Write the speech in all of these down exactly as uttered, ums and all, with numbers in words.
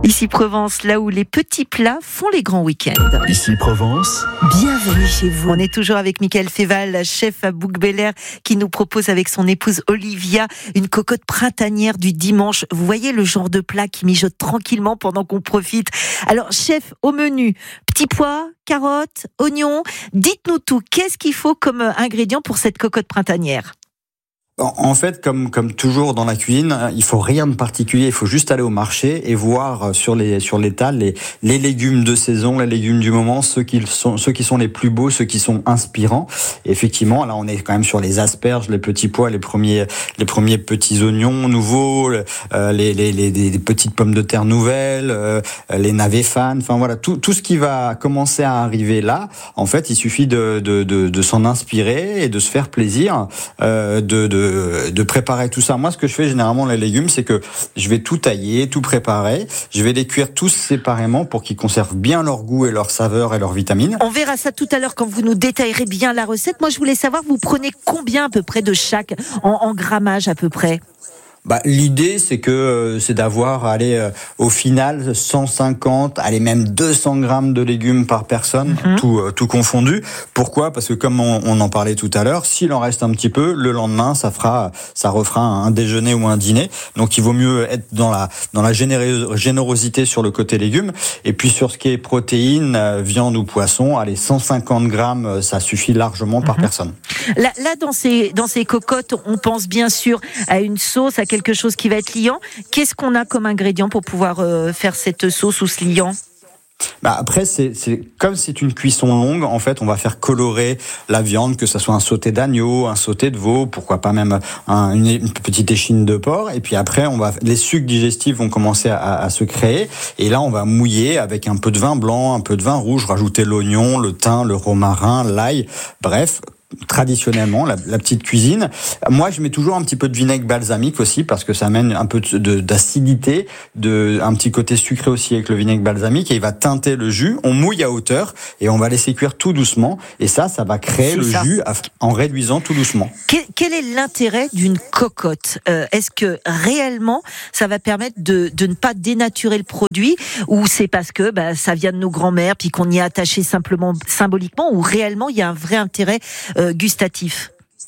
Ici Provence, là où les petits plats font les grands week-ends. Ici Provence. Bienvenue chez vous. On est toujours avec Michael Féval, chef à Bouc-Bel-Air, qui nous propose avec son épouse Olivia une cocotte printanière du dimanche. Vous voyez le genre de plat qui mijote tranquillement pendant qu'on profite. Alors, chef, au menu, petits pois, carottes, oignons. Dites-nous tout. Qu'est-ce qu'il faut comme ingrédient pour cette cocotte printanière ? En fait, comme comme toujours dans la cuisine, il faut rien de particulier. Il faut juste aller au marché et voir sur les sur l'étal les les légumes de saison, les légumes du moment, ceux qui sont ceux qui sont les plus beaux, ceux qui sont inspirants. Et effectivement, là, on est quand même sur les asperges, les petits pois, les premiers les premiers petits oignons nouveaux, euh, les, les les les petites pommes de terre nouvelles, euh, les navets fans. Enfin voilà, tout tout ce qui va commencer à arriver là. En fait, il suffit de de de, de s'en inspirer et de se faire plaisir, euh, de de de préparer tout ça. Moi, ce que je fais généralement, les légumes, c'est que je vais tout tailler, tout préparer. Je vais les cuire tous séparément pour qu'ils conservent bien leur goût et leur saveur et leurs vitamines. On verra ça tout à l'heure quand vous nous détaillerez bien la recette. Moi, je voulais savoir, vous prenez combien à peu près de chaque, en, en grammage à peu près ? Bah, l'idée, c'est que euh, c'est d'avoir, allez, euh, au final, cent cinquante, allez, même deux cents grammes de légumes par personne, mm-hmm. tout, euh, tout confondu. Pourquoi ? Parce que comme on, on en parlait tout à l'heure, s'il en reste un petit peu, le lendemain, ça fera, ça refera un déjeuner ou un dîner. Donc, il vaut mieux être dans la, dans la générosité, générosité sur le côté légumes. Et puis, sur ce qui est protéines, euh, viande ou poisson, allez, cent cinquante grammes, ça suffit largement mm-hmm. par personne. Là, là, dans ces, dans ces cocottes, on pense bien sûr à une sauce, à quelque chose qui va être liant. Qu'est-ce qu'on a comme ingrédient pour pouvoir euh, faire cette sauce ou ce liant ? Bah après, c'est, c'est comme c'est une cuisson longue, en fait, on va faire colorer la viande, que ce soit un sauté d'agneau, un sauté de veau, pourquoi pas même un, une, une petite échine de porc. Et puis après, on va, les sucs digestifs vont commencer à, à se créer. Et là, on va mouiller avec un peu de vin blanc, un peu de vin rouge, rajouter l'oignon, le thym, le romarin, l'ail, bref. Traditionnellement, la, la petite cuisine. Moi, je mets toujours un petit peu de vinaigre balsamique aussi parce que ça amène un peu de, de, d'acidité, de, un petit côté sucré aussi avec le vinaigre balsamique et il va teinter le jus. On mouille à hauteur et on va laisser cuire tout doucement. Et ça, ça va créer C'est le ça. jus en réduisant tout doucement. Quel, quel est l'intérêt d'une cocotte ? euh, Est-ce que réellement, ça va permettre de, de ne pas dénaturer le produit ou c'est parce que bah, ça vient de nos grands-mères puis qu'on y est attaché simplement symboliquement ou réellement il y a un vrai intérêt euh, gustatif?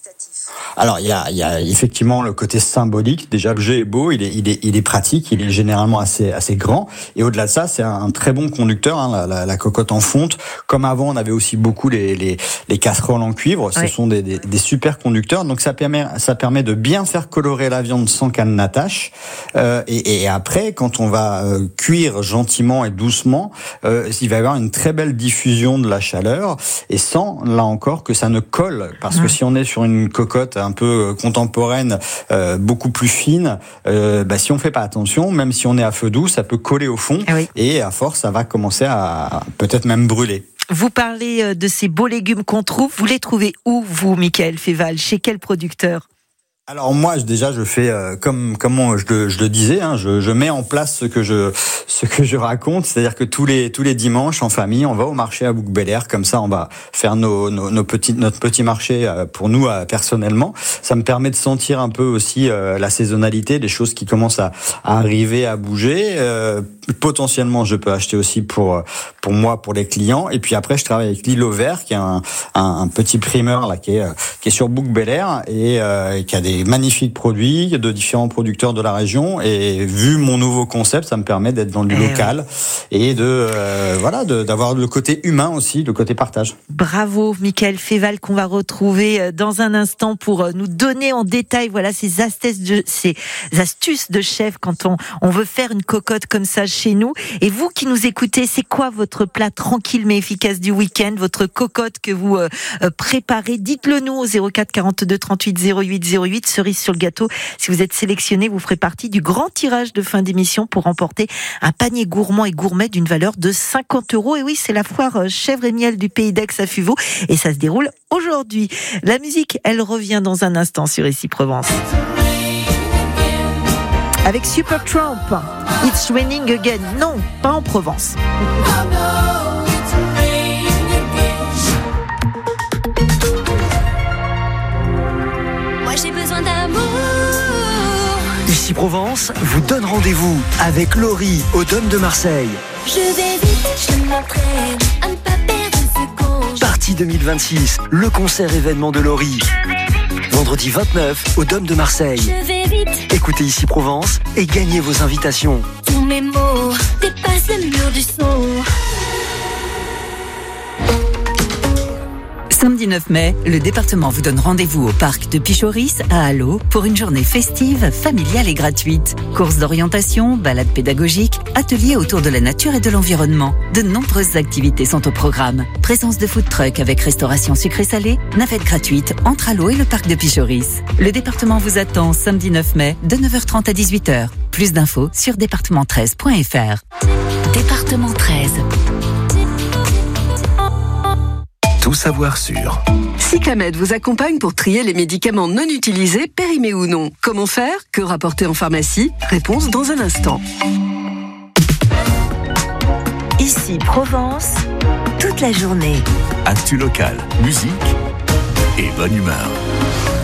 Alors il y a, il y a effectivement le côté symbolique. Déjà le jeu est beau, il est, il est, il est pratique, il est généralement assez, assez grand. Et au-delà de ça, c'est un très bon conducteur. Hein, la, la, la cocotte en fonte. Comme avant, on avait aussi beaucoup les, les, les casseroles en cuivre. Ce oui. sont des, des, des super conducteurs. Donc ça permet, ça permet de bien faire colorer la viande sans qu'elle n'attache. Euh, et, et après, quand on va euh, cuire gentiment et doucement, euh, il va y avoir une très belle diffusion de la chaleur et sans là encore que ça ne colle. Parce mmh. que si on est sur une cocotte un peu contemporaine, euh, beaucoup plus fine, euh, bah, si on fait pas attention, même si on est à feu doux, ça peut coller au fond oui. et à force, ça va commencer à peut-être même brûler. Vous parlez de ces beaux légumes qu'on trouve, vous les trouvez où, vous, Michael Féval ? Chez quel producteur ? Alors moi déjà je fais euh, comme comme je le, je le disais, hein, je, je mets en place ce que je ce que je raconte, c'est-à-dire que tous les tous les dimanches en famille, on va au marché à Bouc-Bel-Air, comme ça on va faire nos nos, nos petits notre petit marché euh, pour nous euh, personnellement. Ça me permet de sentir un peu aussi euh, la saisonnalité, des choses qui commencent à, à arriver, à bouger. Euh, potentiellement je peux acheter aussi pour pour moi, pour les clients. Et puis après je travaille avec l'Île au Vert, qui est un, un, un petit primeur là qui est qui est sur Bouc-Bel-Air et euh, qui a des magnifiques produits de différents producteurs de la région et vu mon nouveau concept, ça me permet d'être dans du eh local oui. et de euh, voilà de, d'avoir le côté humain aussi, le côté partage. Bravo Michael Féval qu'on va retrouver dans un instant pour nous donner en détail voilà ces astuces de ces astuces de chef quand on on veut faire une cocotte comme ça chez nous. Et vous qui nous écoutez, c'est quoi votre plat tranquille mais efficace du week-end, votre cocotte que vous euh, préparez? Dites-le nous au zéro quatre quarante-deux trente-huit zéro huit zéro huit. Cerise sur le gâteau, si vous êtes sélectionné, vous ferez partie du grand tirage de fin d'émission pour remporter un panier gourmand et gourmet d'une valeur de cinquante euros. Et oui, c'est la foire chèvre et miel du Pays d'Aix à Fuveau et ça se déroule aujourd'hui. La musique, elle revient dans un instant sur Ici Provence. Avec Supertramp, It's Raining Again. Non, pas en Provence. Ici Provence vous donne rendez-vous avec Laurie au Dôme de Marseille. Je vais vite, je m'entraîne à ne pas perdre une seconde. Partie deux mille vingt-six, le concert événement de Laurie. Vendredi vingt-neuf au Dôme de Marseille. Je vais vite. Écoutez Ici Provence et gagnez vos invitations. Tous mes mots dépassent le mur du son. Samedi neuf mai, le département vous donne rendez-vous au parc de Pichoris à Allo pour une journée festive, familiale et gratuite. Courses d'orientation, balades pédagogiques, ateliers autour de la nature et de l'environnement. De nombreuses activités sont au programme. Présence de food truck avec restauration sucrée-salée, navette gratuite entre Allo et le parc de Pichoris. Le département vous attend samedi neuf mai de neuf heures trente à dix-huit heures. Plus d'infos sur département treize point f r. Département treize. Tout savoir sur. Cyclamed vous accompagne pour trier les médicaments non utilisés, périmés ou non. Comment faire? Que rapporter en pharmacie? Réponse dans un instant. Ici Provence, toute la journée. Actu local, musique et bonne humeur.